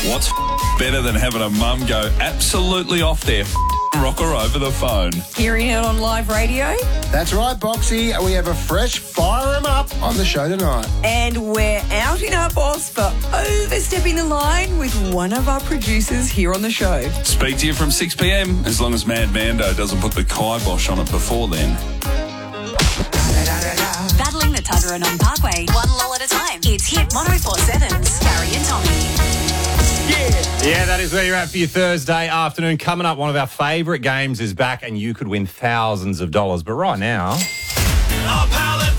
What's better than having a mum go absolutely off their rocker over the phone? Hearing it on live radio. That's right, Boxy. We have a fresh fire 'em up on the show tonight. And we're outing our boss for overstepping the line with one of our producers here on the show. Speak to you from 6 p.m, as long as Mad Mando doesn't put the kibosh on it before then. Battling the Tuggeranong on Parkway, one lull at a time. It's Hit 104.7's Gary and Tommy. Yeah, that is where you're at for your Thursday afternoon. Coming up, one of our favourite games is back and you could win thousands of dollars. But right now... A pallet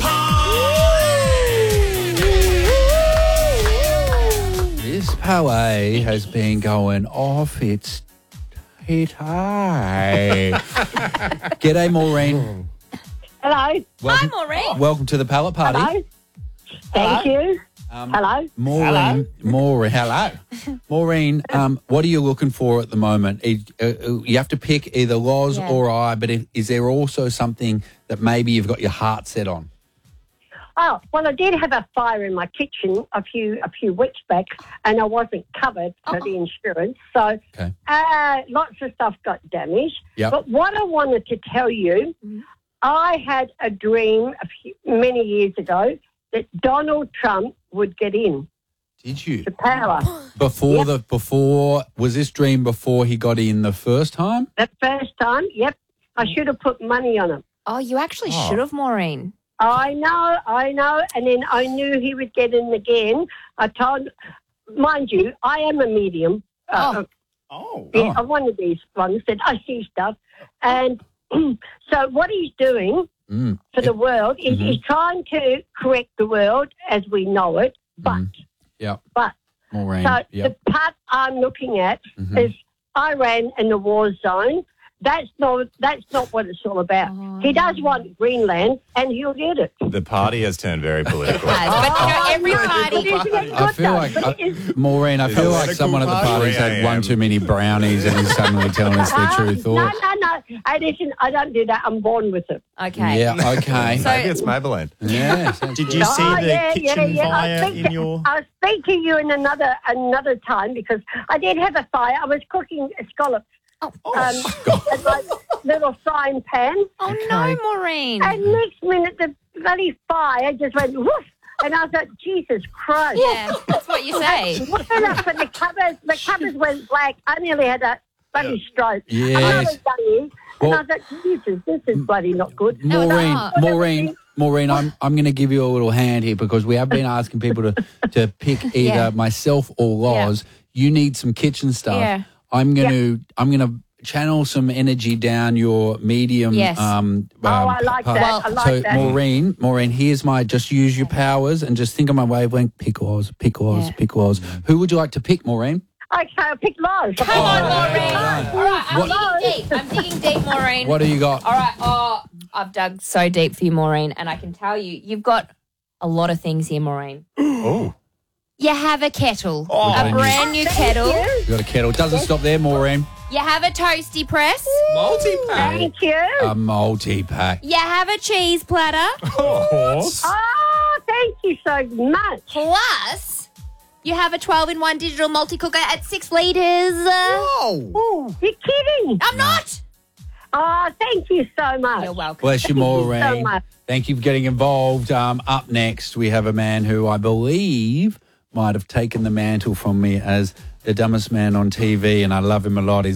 pie! This palais has been going off its high. G'day, Maureen. Hello. Welcome, Hi, Maureen. Welcome to the pallet party. Hello. Thank you. Hello. Maureen. Hello. Maureen, what are you looking for at the moment? You have to pick either Loz or I, but is there also something that maybe you've got your heart set on? Oh, well, I did have a fire in my kitchen a few weeks back, and I wasn't covered for the insurance. So lots of stuff got damaged. Yep. But what I wanted to tell you, I had a dream many years ago that Donald Trump would get in. Did you? To power. Was this dream before he got in the first time? The first time, yep. I should have put money on him. Oh, you actually should have, Maureen. I know. And then I knew he would get in again. I told, mind you, I am a medium. I'm one of these ones that I see stuff. And so what he's doing for the world is he's trying to correct the world as we know it, but Maureen, the part I'm looking at is Iran and the war zone. That's not what it's all about. He does want Greenland, and he'll get it. The party has turned very political. But every party... I feel like, Maureen, I feel like someone at the party's had one too many brownies and is suddenly telling us their true thoughts. No. Hey, listen, I don't do that. I'm born with it. Okay. Yeah, okay. Maybe it's Maybelline. Yeah. Did you see the kitchen fire in your... I'll speak to you in another time because I did have a fire. I was cooking scallops. In my little frying pan. Oh, no, Maureen. And next minute, the bloody fire just went woof. And I was like, Jesus Christ. Yeah, that's what you say. Went up and the covers went black. I nearly had a bloody stroke. Yes. And I was like, Jesus, this is bloody not good. Maureen, I'm going to give you a little hand here because we have been asking people to pick either myself or Loz. You need some kitchen stuff. Yeah. I'm going to channel some energy down your medium. Yes. I like that. I like that. Maureen, here's just use your powers and just think of my wavelength. Pick Loz. Who would you like to pick, Maureen? Okay, I'll pick Loz. Come on, Maureen. All right, I'm digging deep, Maureen. What do you got? All right, I've dug so deep for you, Maureen, and I can tell you've got a lot of things here, Maureen. Oh. You have a kettle, a brand new kettle. You got a kettle. Doesn't stop there, Maureen. You have a toasty press. Multi-pack. Thank you. A multi-pack. You have a cheese platter. Oh, thank you so much. Plus, you have a 12-in-1 digital multi-cooker at 6 litres. Whoa. You're kidding. I'm not. Oh, thank you so much. You're welcome. Bless you, Maureen. Thank you so much. Thank you for getting involved. Up next, we have a man who I believe might have taken the mantle from me as the dumbest man on TV, and I love him a lot. He's